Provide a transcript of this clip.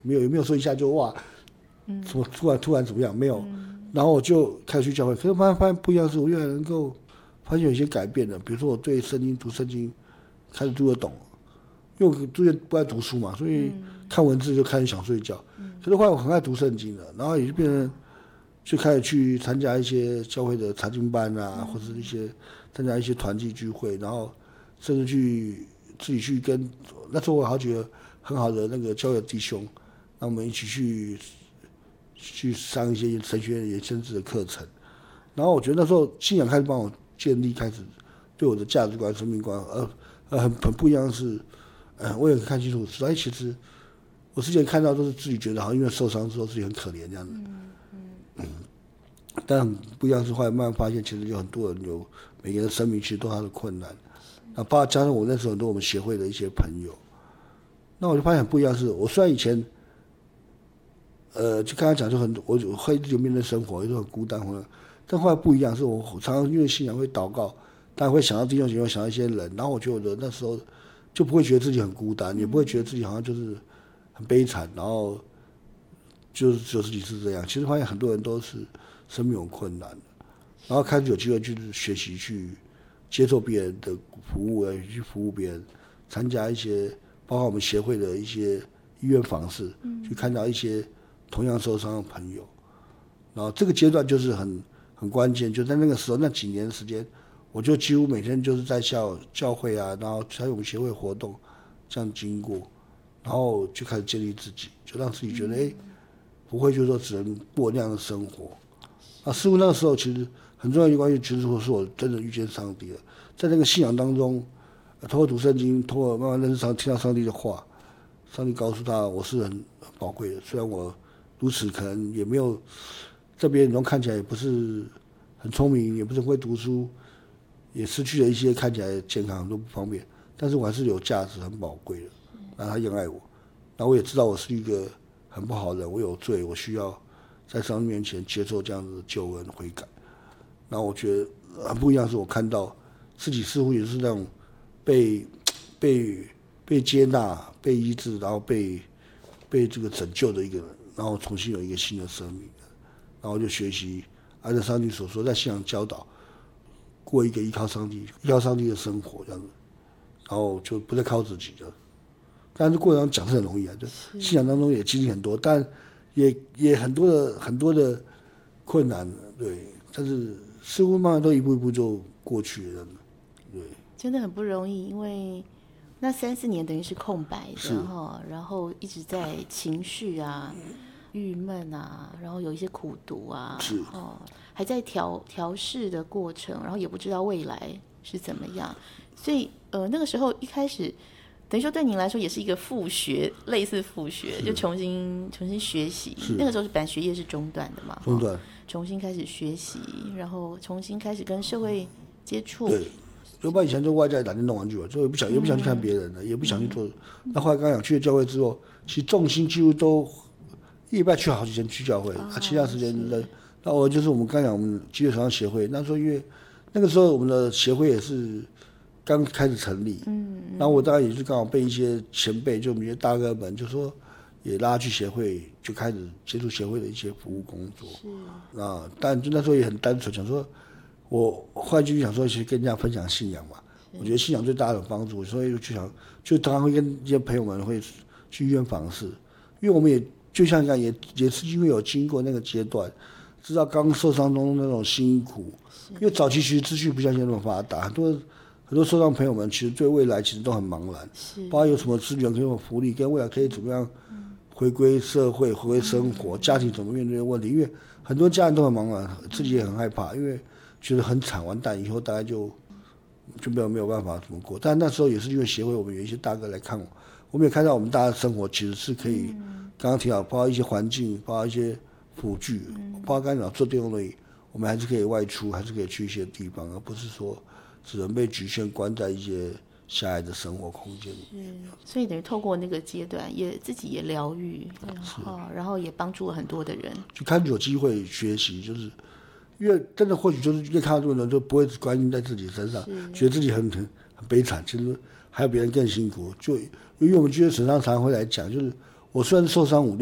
没有说一下就哇，什么突然怎么样没有，然后我就开始去教会，可是发现不一样，是我越来能够发现有一些改变了。比如说我对读圣经开始读得懂，因为我之前不爱读书嘛，所以看文字就开始想睡觉。可是后来我很爱读圣经了，然后也就变成就开始去参加一些教会的查经班啊，或者一些参加一些团契聚会，然后甚至自己去跟那时候我有好几个很好的那个教会的弟兄，那我们一起去上一些神学院衍生制的课程。然后我觉得那时候信仰开始帮我建立，开始对我的价值观、生命观，很不一样的是，我也很看清楚，所以其实我之前看到都是自己觉得好像因为受伤之后自己很可怜这样子，但很不一样是后来慢慢发现，其实有很多人有每个人的生命其实都有他的困难，那包括加上我那时候很多我们协会的一些朋友，那我就发现很不一样是，我虽然以前就刚才讲就我会一直面对生活，也是很孤单，但后来不一样，是我常常因为信仰会祷告，当然会想到弟兄姐妹，想到一些人，然后我觉得我的那时候就不会觉得自己很孤单，也不会觉得自己好像就是很悲惨，然后就是只有自己是这样。其实发现很多人都是生命有困难的，然后开始有机会去学习去接受别人的服务，去服务别人，参加一些包括我们协会的一些医院访视，去看到一些同样受伤的朋友。然后这个阶段就是很关键，就在那个时候那几年的时间，我就几乎每天就是在教会啊，然后参与我们协会活动这样经过，然后就开始建立自己，就让自己觉得不会就是说只能过那样的生活。似乎那个时候其实很重要的一个关系，其实是我真的遇见上帝了，在那个信仰当中，透过读圣经，透过慢慢认识听到上帝的话，上帝告诉他我是很宝贵的，虽然我如此可能也没有在别人眼中看起来也不是很聪明，也不是很会读书，也失去了一些看起来健康很多不方便，但是我还是有价值，很宝贵的。然后他也爱我，那我也知道我是一个很不好的人，我有罪，我需要在上帝面前接受这样子的救恩悔改。然后我觉得很不一样，是我看到自己似乎也是那种被接纳、被医治，然后被这个拯救的一个人，然后重新有一个新的生命。然后就学习按照上帝所说，在信仰教导，过一个依靠上帝的生活这样子，然后就不再靠自己的。但是过程中讲是很容易啊，就信仰当中也经历很多，但也很多的困难，对。但是似乎慢慢都一步一步就过去了，对。 真的很不容易，因为那3-4年等于是空白的哈，然后一直在情绪啊、郁闷啊，然后有一些苦读啊，还在调试的过程，然后也不知道未来是怎么样，所以那个时候一开始，等于说对您来说也是一个复学，类似复学，就重新学习。那个时候本来学业是中断的嘛，重新开始学习，然后重新开始跟社会接触。 对。要不然以前就外在打电动玩具嘛，就也不想去看别人了，也不想去做。那后来刚讲去了教会之后，其实重心几乎都一礼拜去好几天去教会，其他时间那我就是我们刚讲我们基督徒协会，那时候因为那个时候我们的协会也是刚开始成立，然后我当然也是刚好被一些前辈，就我们一些大哥们就说也拉去协会，就开始接触协会的一些服务工作。但就那时候也很单纯，想说。我后来就想说，其实跟人家分享信仰嘛，我觉得信仰对大家有帮助，所以就常常会跟一些朋友们会去医院访视，因为我们也就像讲，也是因为有经过那个阶段，知道刚受伤中那种辛苦，因为早期其实资讯不像现在那么发达，很多受伤朋友们其实对未来其实都很茫然，包括有什么资源、有什么福利，跟未来可以怎么样回归社会、回归生活，家庭怎么面对的问题，因为很多家人都很茫然，自己也很害怕，因为。觉得很惨，完蛋，以后大概就没有办法怎么过。但那时候也是因为协会，我们有一些大哥来看我们也看到我们大家的生活其实是可以，刚刚提到，包括一些环境，包括一些辅具，包括刚才讲做电动轮椅，我们还是可以外出，还是可以去一些地方，而不是说只能被局限关在一些狭隘的生活空间里面。 所以等于透过那个阶段，自己也疗愈，然后也帮助了很多的人。 就开始有机会学习，就是。因为真的或许就是越看到这个人，就不会只关心在自己身上，觉得自己很悲惨，其实还有别人更辛苦。就因为我们觉得神上常常会来讲，就是我虽然受伤